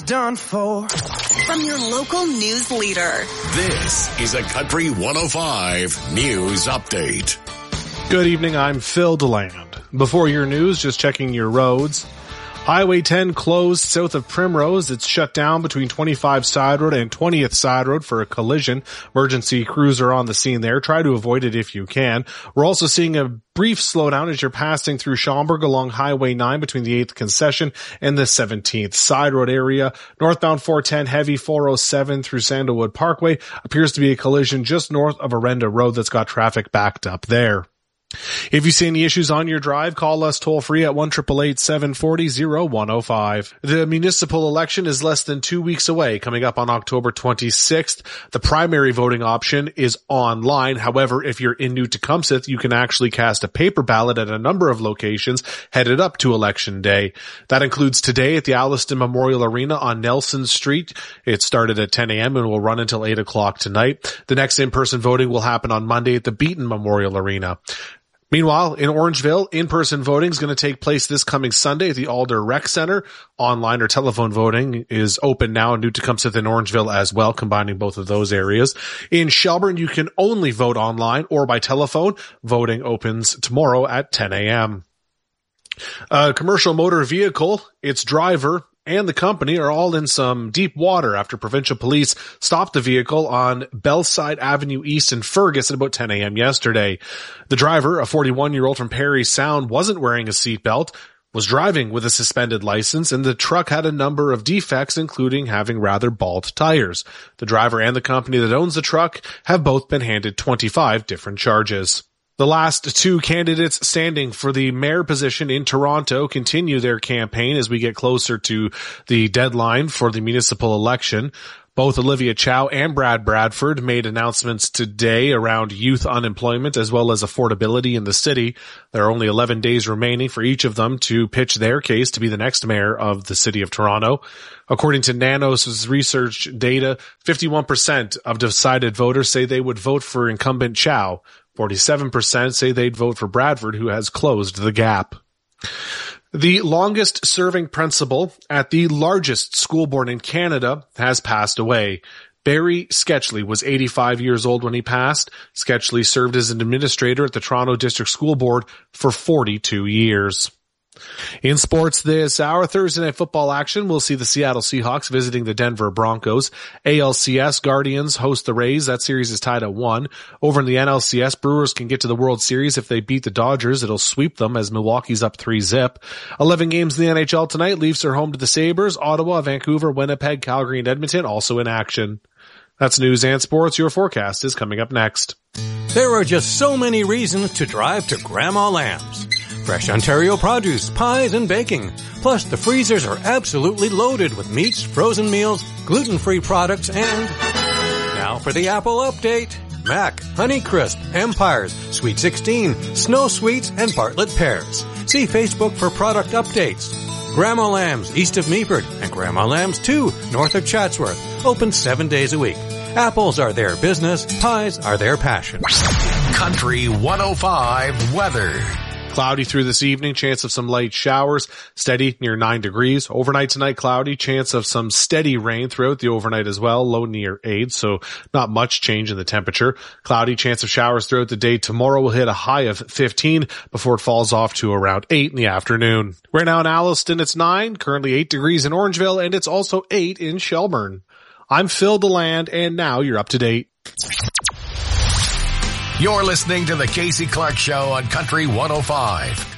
done for. From your local news leader. This is a Country 105 News Update. Good evening, I'm Phil DeLand. Before your news, just checking your roads. Highway 10 closed south of Primrose. It's shut down between 25 Side Road and 20th Side Road for a collision. Emergency crews are on the scene there. Try to avoid it if you can. We're also seeing a brief slowdown as you're passing through Schaumburg along Highway 9 between the 8th Concession and the 17th Side Road area. Northbound 410 heavy 407 through Sandalwood Parkway. Appears to be a collision just north of Arenda Road that's got traffic backed up there. If you see any issues on your drive, call us toll free at 1-888-740-0105. The municipal election is less than 2 weeks away, coming up on October 26th. The primary voting option is online. However, if you're in New Tecumseth, you can actually cast a paper ballot at a number of locations headed up to Election Day. That includes today at the Alliston Memorial Arena on Nelson Street. It started at 10 a.m. and will run until 8 o'clock tonight. The next in-person voting will happen on Monday at the Beaton Memorial Arena. Meanwhile, in Orangeville, in-person voting is going to take place this coming Sunday at the Alder Rec Center. Online or telephone voting is open now in New Tecumseth and Orangeville as well, combining both of those areas. In Shelburne, you can only vote online or by telephone. Voting opens tomorrow at 10 a.m. A commercial motor vehicle, its driver, and the company are all in some deep water after provincial police stopped the vehicle on Bellside Avenue East in Fergus at about 10 a.m. yesterday. The driver, a 41-year-old from Parry Sound, wasn't wearing a seatbelt, was driving with a suspended license, and the truck had a number of defects, including having rather bald tires. The driver and the company that owns the truck have both been handed 25 different charges. The last two candidates standing for the mayor position in Toronto continue their campaign as we get closer to the deadline for the municipal election. Both Olivia Chow and Brad Bradford made announcements today around youth unemployment as well as affordability in the city. There are only 11 days remaining for each of them to pitch their case to be the next mayor of the city of Toronto. According to Nanos' research data, 51% of decided voters say they would vote for incumbent Chow. 47% say they'd vote for Bradford, who has closed the gap. The longest-serving principal at the largest school board in Canada has passed away. Barry Sketchley was 85 years old when he passed. Sketchley served as an administrator at the Toronto District School Board for 42 years. In sports this hour, Thursday night football action, we'll see the Seattle Seahawks visiting the Denver Broncos. ALCS Guardians host the Rays. That series is tied at 1. Over in the NLCS, Brewers can get to the World Series if they beat the Dodgers. It'll sweep them as Milwaukee's up 3-0. 11 games in the NHL tonight. Leafs are home to the Sabres. Ottawa, Vancouver, Winnipeg, Calgary, and Edmonton also in action. That's news and sports. Your forecast is coming up next. There are just so many reasons to drive to Grandma Lamb's. Fresh Ontario produce, pies, and baking. Plus, the freezers are absolutely loaded with meats, frozen meals, gluten-free products, and... Now for the Apple update. Mac, Honeycrisp, Empires, Sweet 16, Snow Sweets, and Bartlett Pears. See Facebook for product updates. Grandma Lamb's east of Meaford and Grandma Lamb's 2 north of Chatsworth. Open 7 days a week. Apples are their business. Pies are their passion. Country 105 weather. Cloudy through this evening, chance of some light showers, steady near 9 degrees. Overnight tonight, cloudy, chance of some steady rain throughout the overnight as well, low near 8, so not much change in the temperature. Cloudy, chance of showers throughout the day. Tomorrow will hit a high of 15 before it falls off to around 8 in the afternoon. Right now in Alliston, it's 9, currently 8 degrees in Orangeville, and it's also 8 in Shelburne. I'm Phil DeLand, and now you're up to date. You're listening to the Casey Clark Show on Country 105.